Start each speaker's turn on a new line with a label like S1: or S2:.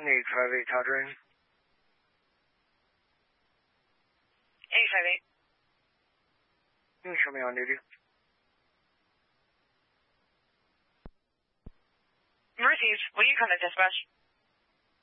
S1: 858 Tadrin.
S2: 858.
S1: Show me on duty.
S2: Received. Will you contact dispatch?